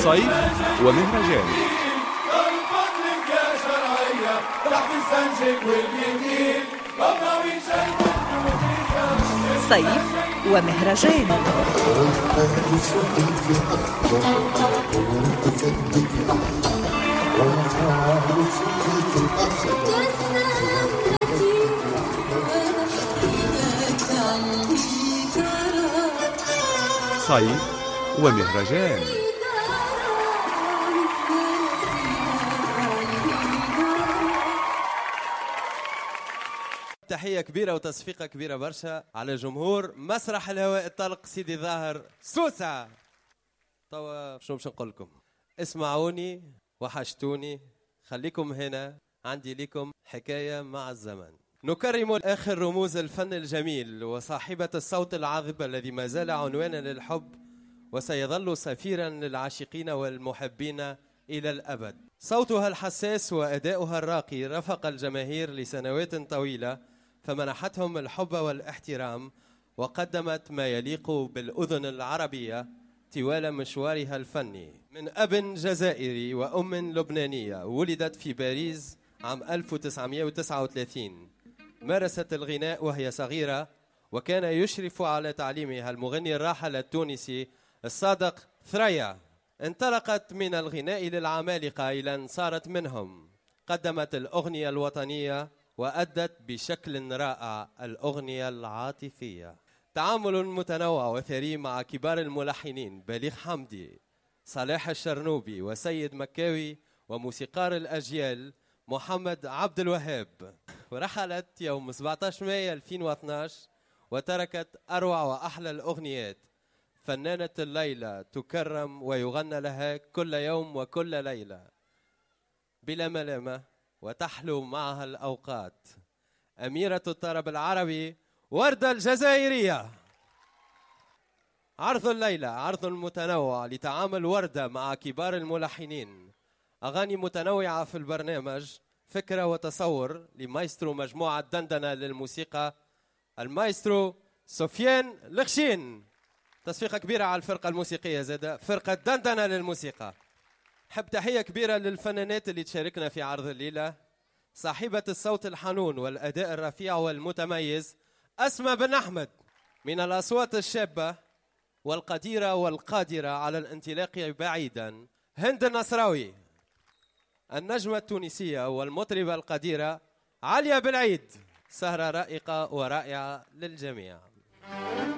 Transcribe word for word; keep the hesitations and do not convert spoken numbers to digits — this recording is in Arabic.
صيف ومهرجان. صيف ومهرجان. صيف ومهرجان. تحية كبيرة وتصفيقة كبيرة برشا على جمهور مسرح الهواء الطلق سيدي ظاهر سوسة. توا شنو باش نقول لكم؟ اسمعوني وحشتوني، خليكم هنا، عندي لكم حكاية مع الزمن. نكرم آخر رموز الفن الجميل وصاحبة الصوت العذب الذي ما زال عنوانا للحب وسيظل سفيرا للعاشقين والمحبين إلى الأبد. صوتها الحساس وأداؤها الراقي رافق الجماهير لسنوات طويلة، فمنحتهم الحب والاحترام وقدمت ما يليق بالأذن العربية طوال مشوارها الفني. من أب جزائري وأم لبنانية، ولدت في باريس عام ألف وتسعمئة وتسعة وثلاثين. مارست الغناء وهي صغيرة، وكان يشرف على تعليمها المغني الراحل التونسي الصادق ثريا. انطلقت من الغناء للعمالقة إلى أن صارت منهم. قدمت الأغنية الوطنية وأدت بشكل رائع الأغنية العاطفية. تعامل متنوع وثري مع كبار الملحنين بليغ حمدي، صلاح الشرنوبي وسيد مكاوي، وموسيقار الأجيال محمد عبد الوهاب. ورحلت يوم سبعة عشر مايو ألفين واثني عشر وتركت أروع وأحلى الأغنيات. فنانة الليلة تكرم ويغنى لها كل يوم وكل ليلة بلا ملامة، وتحلو معها الأوقات. أميرة الطرب العربي وردة الجزائرية. عرض الليلة عرض متنوع لتعامل وردة مع كبار الملحنين. أغاني متنوعة في البرنامج، فكرة وتصور لمايسترو مجموعة دندنة للموسيقى المايسترو سفيان الخشين. تصفيقة كبيرة على الفرقة الموسيقية، زادة فرقة دندنة للموسيقى. حب تحية كبيرة للفنانات اللي تشاركنا في عرض الليلة. صاحبة الصوت الحنون والأداء الرفيع والمتميز أسماء بن أحمد، من الأصوات الشابة والقديرة والقادرة على الانطلاق بعيدا هند النصراوي. النجمة التونسية والمطربة القديرة عليا بالعيد. سهرة رائقة ورائعة للجميع.